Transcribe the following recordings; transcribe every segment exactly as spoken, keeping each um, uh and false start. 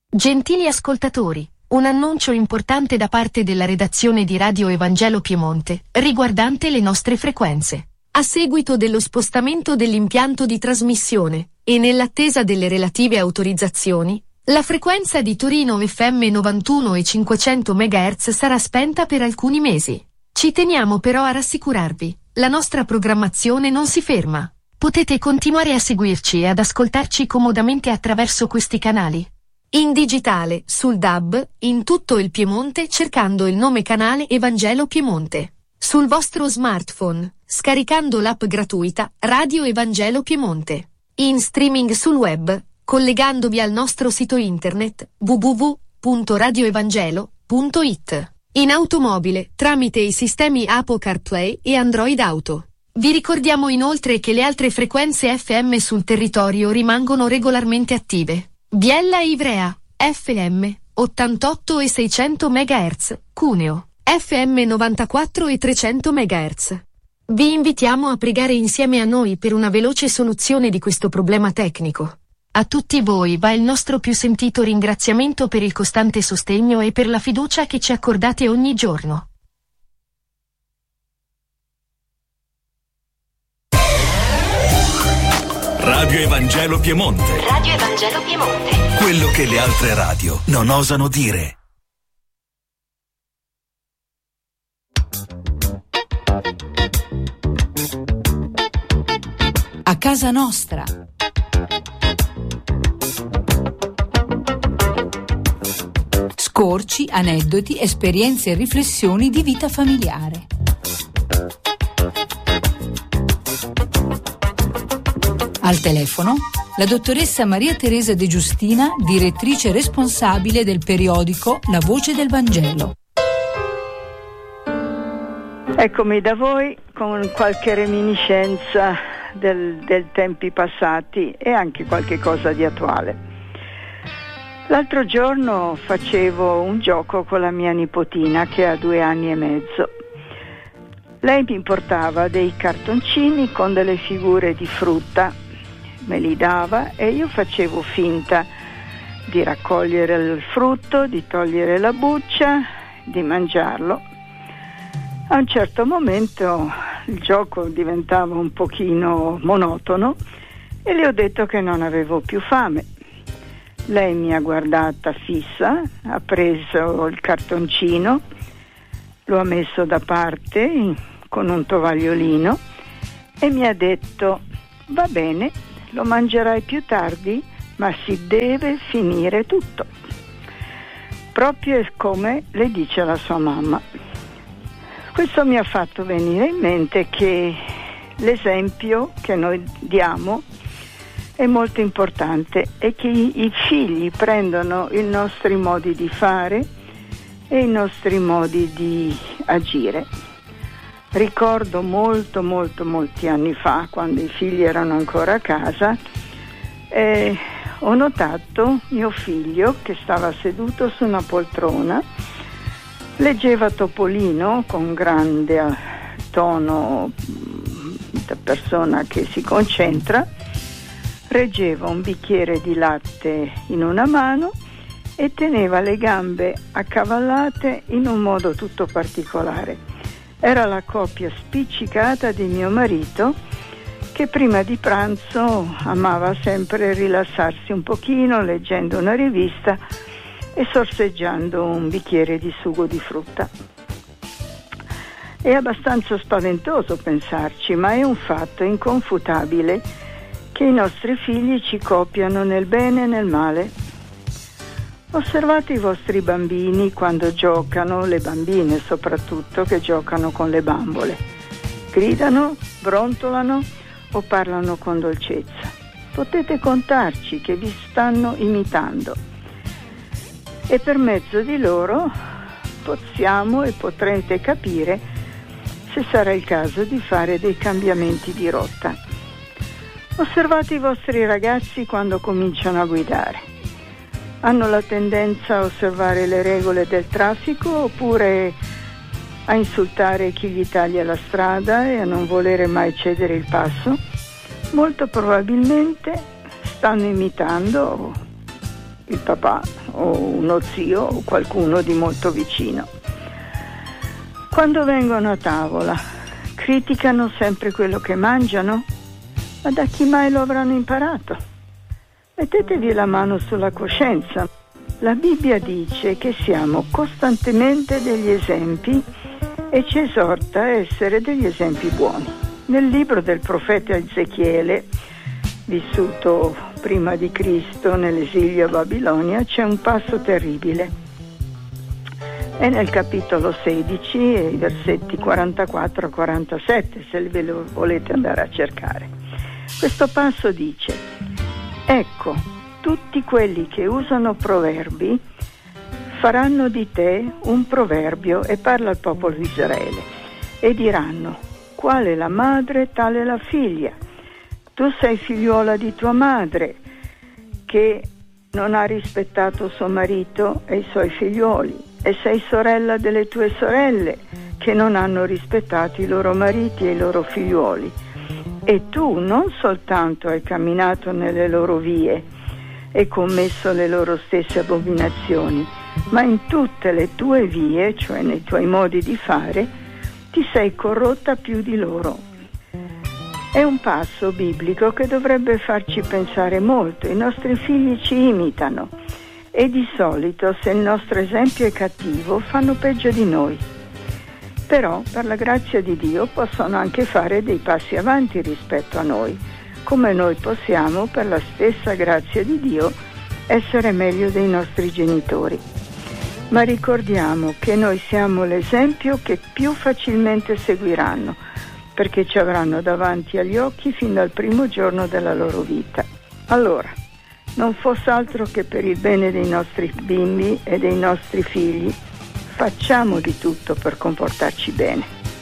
Gentili ascoltatori, un annuncio importante da parte della redazione di Radio Evangelo Piemonte, riguardante le nostre frequenze. A seguito dello spostamento dell'impianto di trasmissione, e nell'attesa delle relative autorizzazioni, la frequenza di Torino F M novantuno e cinquecento megahertz sarà spenta per alcuni mesi. Ci teniamo però a rassicurarvi, la nostra programmazione non si ferma. Potete continuare a seguirci e ad ascoltarci comodamente attraverso questi canali. In digitale, sul D A B, in tutto il Piemonte cercando il nome canale Evangelo Piemonte. Sul vostro smartphone, scaricando l'app gratuita Radio Evangelo Piemonte. In streaming sul web, collegandovi al nostro sito internet w w w punto radio evangelo punto i t. In automobile, tramite i sistemi Apple CarPlay e Android Auto. Vi ricordiamo inoltre che le altre frequenze F M sul territorio rimangono regolarmente attive. Biella e Ivrea, F M, ottantotto e seicento megahertz, Cuneo, F M novantaquattro e trecento megahertz. Vi invitiamo a pregare insieme a noi per una veloce soluzione di questo problema tecnico. A tutti voi va il nostro più sentito ringraziamento per il costante sostegno e per la fiducia che ci accordate ogni giorno. Radio Evangelo Piemonte. Radio Evangelo Piemonte. Quello che le altre radio non osano dire. A casa nostra. Scorci, aneddoti, esperienze e riflessioni di vita familiare. Al telefono, la dottoressa Maria Teresa De Giustina, direttrice responsabile del periodico La Voce del Vangelo. Eccomi da voi con qualche reminiscenza del, del tempi passati e anche qualche cosa di attuale. L'altro giorno facevo un gioco con la mia nipotina che ha due anni e mezzo. Lei mi portava dei cartoncini con delle figure di frutta, me li dava e io facevo finta di raccogliere il frutto, di togliere la buccia, di mangiarlo. A un certo momento il gioco diventava un pochino monotono e le ho detto che non avevo più fame. Lei mi ha guardata fissa, ha preso il cartoncino, lo ha messo da parte con un tovagliolino e mi ha detto: va bene, lo mangerai più tardi, ma si deve finire tutto. Proprio come le dice la sua mamma. Questo mi ha fatto venire in mente che l'esempio che noi diamo è molto importante e che i figli prendono i nostri modi di fare e i nostri modi di agire. Ricordo molto molto molti anni fa, quando i figli erano ancora a casa, eh, ho notato mio figlio che stava seduto su una poltrona, leggeva Topolino con grande tono da persona che si concentra, reggeva un bicchiere di latte in una mano e teneva le gambe accavallate in un modo tutto particolare. Era la coppia spiccicata di mio marito, che prima di pranzo amava sempre rilassarsi un pochino leggendo una rivista e sorseggiando un bicchiere di sugo di frutta. È abbastanza spaventoso pensarci, ma è un fatto inconfutabile che i nostri figli ci copiano nel bene e nel male. Osservate i vostri bambini quando giocano, le bambine soprattutto, che giocano con le bambole. Gridano, brontolano o parlano con dolcezza. Potete contarci che vi stanno imitando. E per mezzo di loro possiamo e potrete capire se sarà il caso di fare dei cambiamenti di rotta. Osservate i vostri ragazzi quando cominciano a guidare. Hanno la tendenza a osservare le regole del traffico oppure a insultare chi gli taglia la strada e a non volere mai cedere il passo? Molto probabilmente stanno imitando il papà o uno zio o qualcuno di molto vicino. Quando vengono a tavola, criticano sempre quello che mangiano? Ma da chi mai lo avranno imparato? Mettetevi la mano sulla coscienza. La Bibbia dice che siamo costantemente degli esempi e ci esorta a essere degli esempi buoni. Nel libro del profeta Ezechiele, vissuto prima di Cristo nell'esilio a Babilonia, c'è un passo terribile. È nel capitolo sedici, i versetti quarantaquattro quarantasette, se ve lo volete andare a cercare. Questo passo dice: ecco, tutti quelli che usano proverbi faranno di te un proverbio, e parla al popolo di Israele, e diranno: quale la madre, tale la figlia. Tu sei figliuola di tua madre, che non ha rispettato suo marito e i suoi figliuoli, e sei sorella delle tue sorelle, che non hanno rispettato i loro mariti e i loro figliuoli. E tu non soltanto hai camminato nelle loro vie e commesso le loro stesse abominazioni, ma in tutte le tue vie, cioè nei tuoi modi di fare, ti sei corrotta più di loro. È un passo biblico che dovrebbe farci pensare molto. I nostri figli ci imitano e di solito, se il nostro esempio è cattivo, fanno peggio di noi. Però, per la grazia di Dio, possono anche fare dei passi avanti rispetto a noi, come noi possiamo, per la stessa grazia di Dio, essere meglio dei nostri genitori. Ma ricordiamo che noi siamo l'esempio che più facilmente seguiranno, perché ci avranno davanti agli occhi fin dal primo giorno della loro vita. Allora, non fosse altro che per il bene dei nostri bimbi e dei nostri figli, facciamo di tutto per comportarci bene.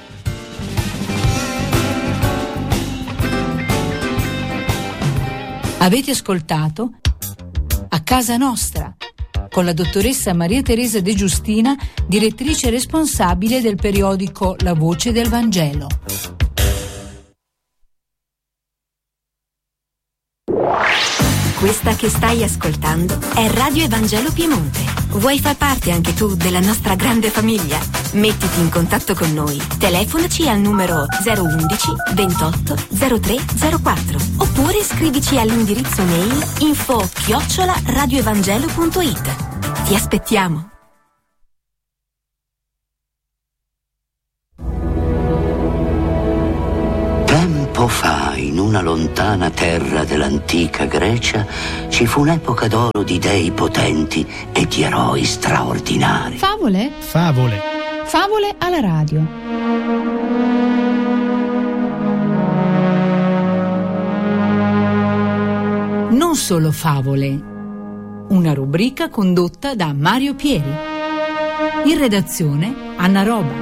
Avete ascoltato A Casa Nostra con la dottoressa Maria Teresa De Giustina, direttrice responsabile del periodico La Voce del Vangelo. Questa che stai ascoltando è Radio Evangelo Piemonte. Vuoi far parte anche tu della nostra grande famiglia? Mettiti in contatto con noi. Telefonaci al numero zero undici ventotto zero tre zero quattro oppure scrivici all'indirizzo mail info chiocciola radioevangelo punto it. Ti aspettiamo. Tempo fa, in una lontana terra dell'antica Grecia, ci fu un'epoca d'oro di dei potenti e di eroi straordinari. Favole? Favole. Favole alla radio. Non solo favole. Una rubrica condotta da Mario Pieri. In redazione Anna Roba.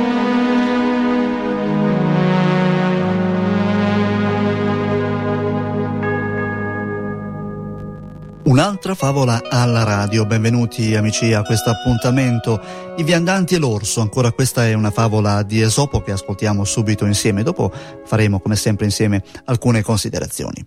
Un'altra favola alla radio. Benvenuti amici a questo appuntamento. I viandanti e l'orso. Ancora questa è una favola di Esopo che ascoltiamo subito insieme. Dopo faremo come sempre insieme alcune considerazioni.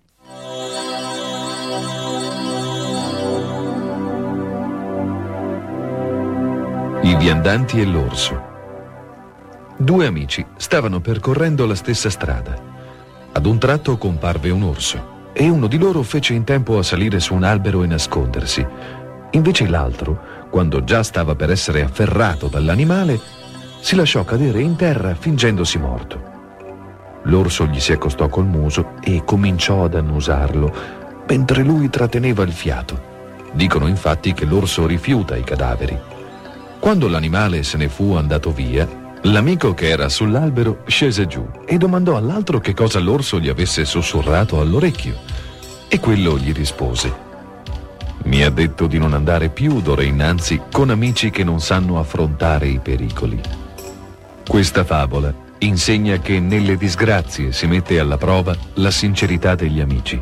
I viandanti e l'orso. Due amici stavano percorrendo la stessa strada. Ad un tratto comparve un orso e uno di loro fece in tempo a salire su un albero e nascondersi. Invece l'altro, quando già stava per essere afferrato dall'animale, si lasciò cadere in terra fingendosi morto. L'orso gli si accostò col muso e cominciò ad annusarlo, mentre lui tratteneva il fiato. Dicono infatti che l'orso rifiuta i cadaveri. Quando l'animale se ne fu andato via, l'amico che era sull'albero scese giù e domandò all'altro che cosa l'orso gli avesse sussurrato all'orecchio. E quello gli rispose: «Mi ha detto di non andare più d'ora innanzi con amici che non sanno affrontare i pericoli». Questa favola insegna che nelle disgrazie si mette alla prova la sincerità degli amici.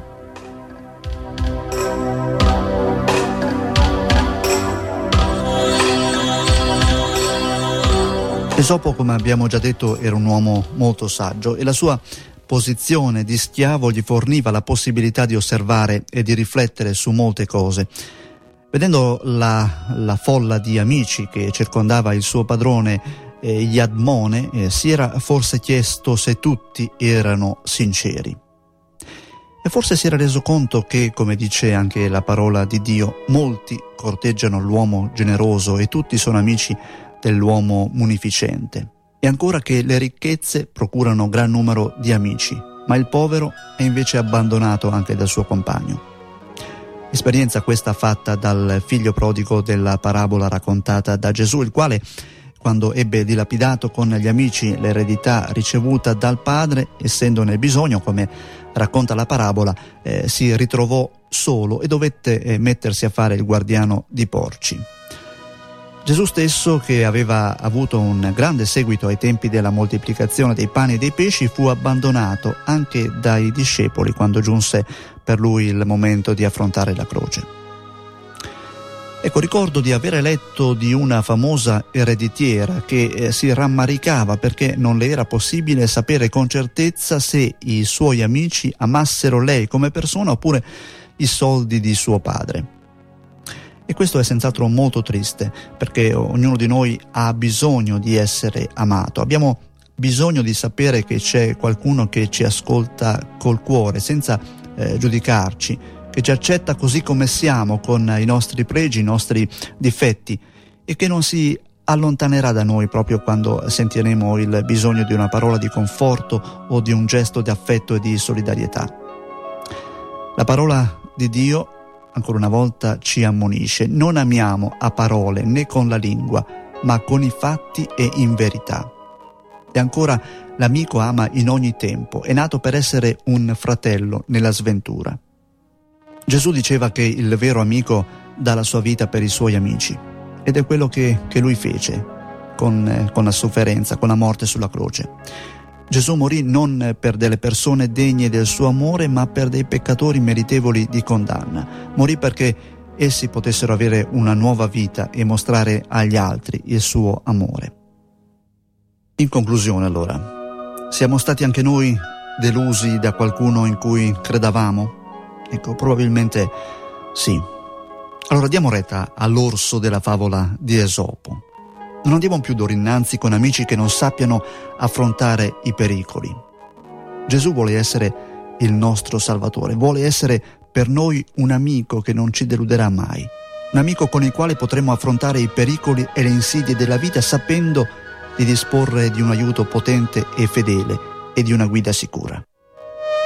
Esopo, come abbiamo già detto, era un uomo molto saggio e la sua posizione di schiavo gli forniva la possibilità di osservare e di riflettere su molte cose. Vedendo la, la folla di amici che circondava il suo padrone eh, Iadmone, eh, si era forse chiesto se tutti erano sinceri. E forse si era reso conto che, come dice anche la parola di Dio, molti corteggiano l'uomo generoso e tutti sono amici dell'uomo munificente. E ancora che le ricchezze procurano gran numero di amici, ma il povero è invece abbandonato anche dal suo compagno. Esperienza questa fatta dal figlio prodigo della parabola raccontata da Gesù, il quale, quando ebbe dilapidato con gli amici l'eredità ricevuta dal padre, essendo nel bisogno, come racconta la parabola, eh, si ritrovò solo e dovette eh, mettersi a fare il guardiano di porci. Gesù stesso, che aveva avuto un grande seguito ai tempi della moltiplicazione dei pani e dei pesci, fu abbandonato anche dai discepoli quando giunse per lui il momento di affrontare la croce. Ecco, ricordo di avere letto di una famosa ereditiera che eh, si rammaricava perché non le era possibile sapere con certezza se i suoi amici amassero lei come persona oppure i soldi di suo padre. E questo è senz'altro molto triste, perché ognuno di noi ha bisogno di essere amato. Abbiamo bisogno di sapere che c'è qualcuno che ci ascolta col cuore, senza eh, giudicarci, che ci accetta così come siamo, con i nostri pregi, i nostri difetti, e che non si allontanerà da noi proprio quando sentiremo il bisogno di una parola di conforto o di un gesto di affetto e di solidarietà. La parola di Dio ancora una volta ci ammonisce: non amiamo a parole né con la lingua, ma con i fatti e in verità. E ancora, l'amico ama in ogni tempo, è nato per essere un fratello nella sventura. Gesù diceva che il vero amico dà la sua vita per i suoi amici, ed è quello che, che lui fece con, eh, con la sofferenza, con la morte sulla croce. Gesù morì non per delle persone degne del suo amore, ma per dei peccatori meritevoli di condanna. Morì perché essi potessero avere una nuova vita e mostrare agli altri il suo amore. In conclusione, allora, siamo stati anche noi delusi da qualcuno in cui credavamo? Ecco, probabilmente sì. Allora diamo retta all'orso della favola di Esopo. Non andiamo più d'ora innanzi con amici che non sappiano affrontare i pericoli. Gesù vuole essere il nostro Salvatore, vuole essere per noi un amico che non ci deluderà mai, un amico con il quale potremo affrontare i pericoli e le insidie della vita sapendo di disporre di un aiuto potente e fedele e di una guida sicura.